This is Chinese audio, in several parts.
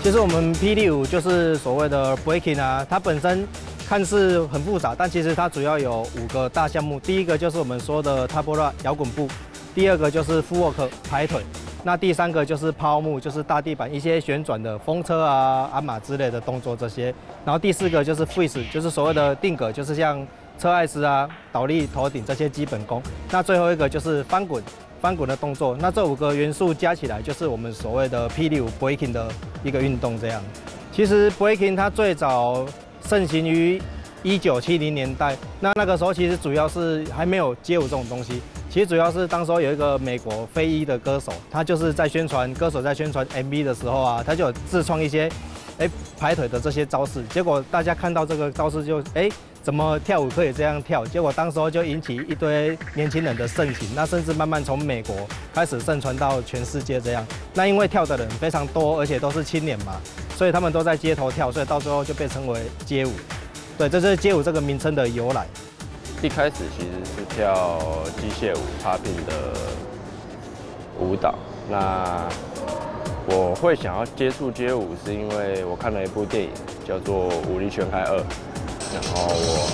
其实我们霹雳舞就是所谓的 breaking 啊，它本身看似很复杂，但其实它主要有5个大项目。第一个就是我们说的 tabula 摇滚步，第二个就是 footwork 排腿，那第3个就是抛物，就是大地板一些旋转的风车啊、鞍马之类的动作这些。然后第4个就是 freeze， 就是所谓的定格，就是像车艾斯啊、倒立头顶这些基本功。那最后一个就是翻滚。翻滚的动作，那这5个元素加起来就是我们所谓的霹雳舞 breaking 的一个运动。这样，其实 breaking 它最早盛行于1970年代，那个时候其实主要是还没有街舞这种东西，其实主要是当时候有一个美国非裔的歌手，他就是在宣传歌手在宣传 MV 的时候啊，他就有自创一些排腿的这些招式，结果大家看到这个招式就怎么跳舞可以这样跳？结果当时候就引起一堆年轻人的盛行，那甚至慢慢从美国开始盛传到全世界这样。那因为跳的人非常多，而且都是青年嘛，所以他们都在街头跳，所以到最后就被称为街舞。对，这是街舞这个名称的由来。 一开始其实是跳机械舞 popping 的舞蹈。那我会想要接触街舞，是因为我看了一部电影叫做《武力全开2》。然后我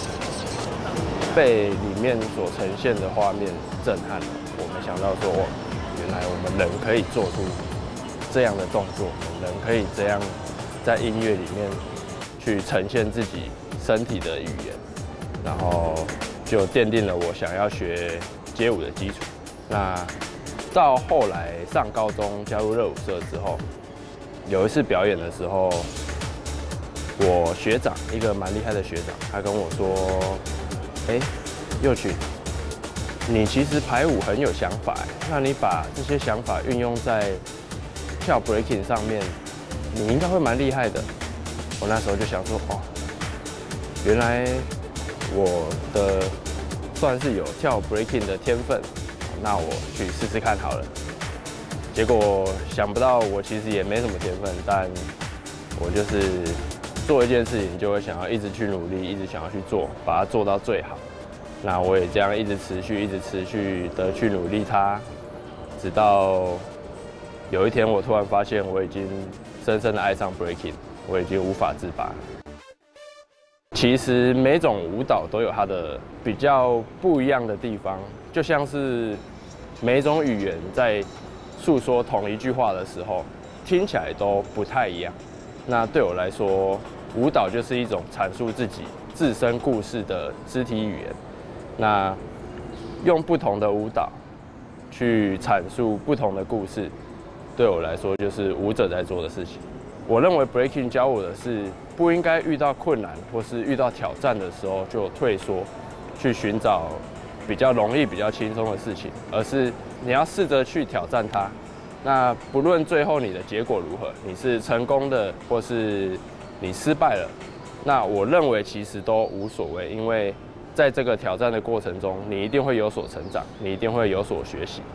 被里面所呈现的画面震撼了，我没想到说，原来我们人可以做出这样的动作，人可以这样在音乐里面去呈现自己身体的语言，然后就奠定了我想要学街舞的基础。那到后来上高中加入热舞社之后，有一次表演的时候。我学长一个蛮厉害的学长，他跟我说：“佑群，你其实排舞很有想法，那你把这些想法运用在跳 breaking 上面，你应该会蛮厉害的。”我那时候就想说：“原来我的算是有跳 breaking 的天分，那我去试试看好了。”结果想不到我其实也没什么天分，但我就是做一件事情就会想要一直去努力，一直想要去做，把它做到最好。那我也这样一直持续的去努力它，直到有一天我突然发现我已经深深的爱上 breaking， 我已经无法自拔。其实每种舞蹈都有它的比较不一样的地方，就像是每种语言在诉说同一句话的时候，听起来都不太一样。那对我来说，舞蹈就是一种阐述自己自身故事的肢体语言。那用不同的舞蹈去阐述不同的故事，对我来说就是舞者在做的事情。我认为 breaking 教我的是，不应该遇到困难或是遇到挑战的时候就退缩，去寻找比较容易、比较轻松的事情，而是你要试着去挑战它。那不论最后你的结果如何，你是成功的或是你失败了，那我认为其实都无所谓，因为在这个挑战的过程中，你一定会有所成长，你一定会有所学习。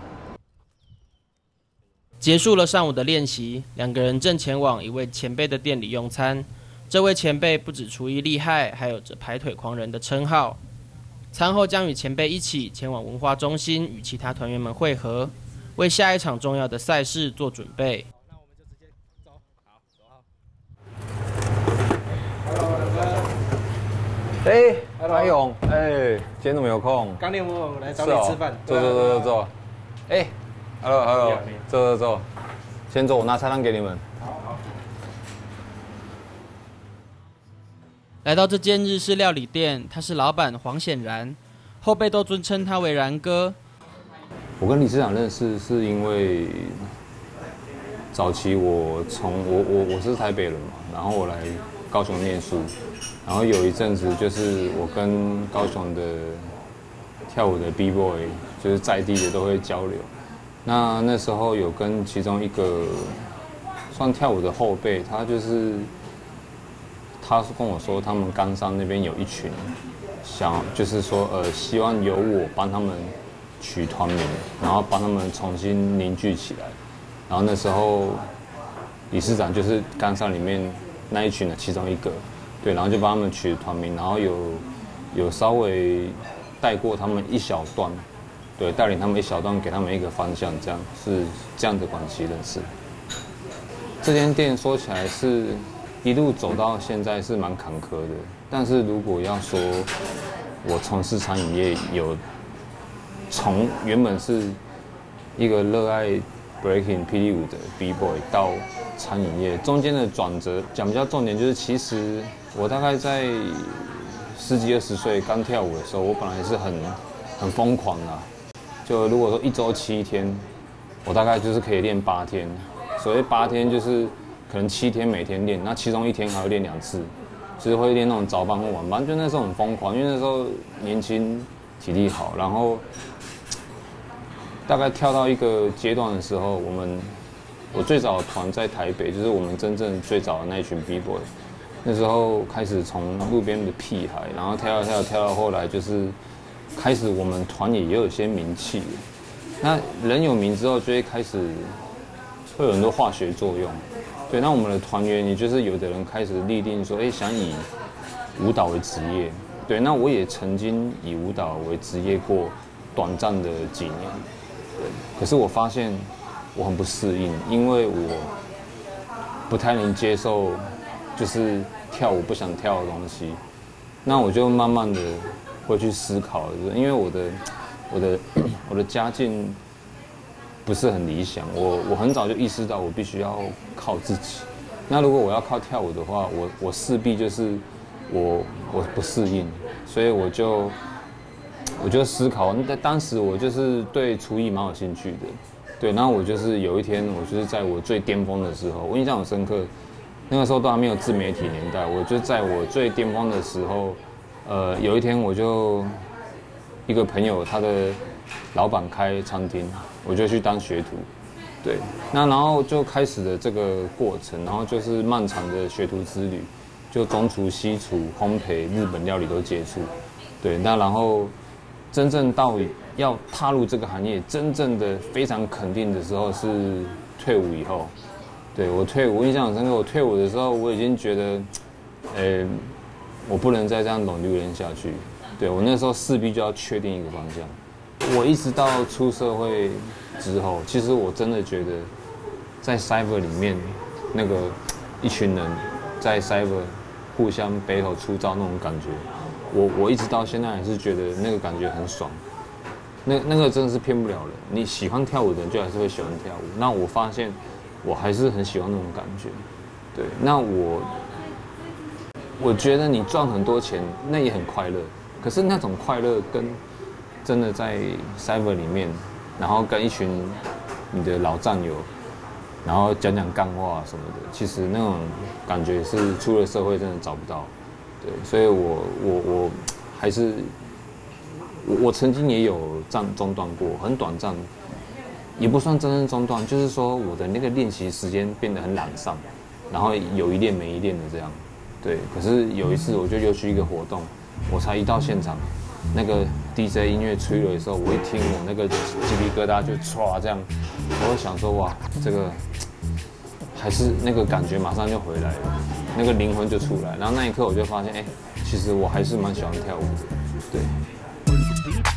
结束了上午的练习，两个人正前往一位前辈的店里用餐。这位前辈不止厨艺厉害，还有着排腿狂人的称号。餐后将与前辈一起前往文化中心与其他团员们会合，为下一场重要的赛事做准备。 那我们就直接走，好，走好。 阿勇，今天怎么有空？ 刚练我来找你吃饭。 坐。Hello， 坐。先坐，我拿菜单给你们。 好。 来到这间日式料理店，他是老板黄显然，后辈都尊称他为然哥。 我跟理事长认识是因为早期我是台北人嘛，然后我来高雄念书，然后有一阵子就是我跟高雄的跳舞的 B-boy 就是在地的都会交流。那时候有跟其中一个算跳舞的后辈，他跟我说，他们冈山那边有一群就是说希望由我帮他们取团名，然后帮他们重新凝聚起来。然后那时候理事长就是冈山里面那一群的其中一个，对，然后就帮他们取团名，然后有稍微带过他们一小段。对，带领他们一小段，给他们一个方向，这样是这样的关系认识。 这间店说起来是一路走到现在是蛮坎坷的，但是如果要说我从事餐饮业从原本是一个热爱 breaking 霹雳舞的 B boy 到餐饮业中间的转折，讲比较重点就是，其实我大概在10几20岁刚跳舞的时候，我本来是很疯狂啊。就如果说1周7天，我大概就是可以练8天。所谓8天就是可能7天每天练，那其中1天还会练2次，就是会练那种早班或晚班。就那时候很疯狂，因为那时候年轻，体力好，然后大概跳到一个阶段的时候，我最早的团在台北，就是我们真正最早的那一群 B boy。那时候开始从路边的屁孩，然后跳到后来就是开始我们团也有一些名气。那人有名之后，就会开始会有很多化学作用。对，那我们的团员也就是有的人开始立定说，想以舞蹈为职业。对，那我也曾经以舞蹈为职业过短暂的几年。对，可是我发现我很不适应，因为我不太能接受就是跳舞不想跳的东西。那我就慢慢的会去思考，因为我的家境不是很理想，我很早就意识到我必须要靠自己。那如果我要靠跳舞的话，我势必就是我不适应，所以我就思考。当时我就是对厨艺蛮有兴趣的，对。然后我就是有一天，我就是在我最巅峰的时候，我印象很深刻。那个时候都还没有自媒体年代，我就在我最巅峰的时候，有一天我就一个朋友他的老板开餐厅，我就去当学徒，对。那然后就开始了这个过程，然后就是漫长的学徒之旅，就中厨、西厨、烘焙、日本料理都接触，对。那然后真正到要踏入这个行业，真正的非常肯定的时候是退伍以后。对，我退伍，印象很深刻。我退伍的时候，我已经觉得，我不能再这样lonely人下去。对，我那时候势必就要确定一个方向。我一直到出社会之后，其实我真的觉得，在 Cyber 里面，那个一群人在 Cyber 互相 battle 出招那种感觉，我一直到现在还是觉得那个感觉很爽。那个真的是骗不了人。你喜欢跳舞的人就还是会喜欢跳舞。那我发现。我还是很喜欢那种感觉，对。那我觉得你赚很多钱，那也很快乐。可是那种快乐跟真的在 Cyber 里面，然后跟一群你的老战友，然后讲干话什么的，其实那种感觉是出了社会真的找不到。对，所以我还是我曾经也有中断过，很短暂。也不算真正中断，就是说我的那个练习时间变得很懒散，然后有一练没一练的这样，对。可是有一次我就又去一个活动，我才一到现场，那个 DJ 音乐吹了的时候，我一听我那个鸡皮疙瘩就唰这样，我会想说哇，这个还是那个感觉马上就回来了，那个灵魂就出来，然后那一刻我就发现，其实我还是蛮喜欢跳舞的，对。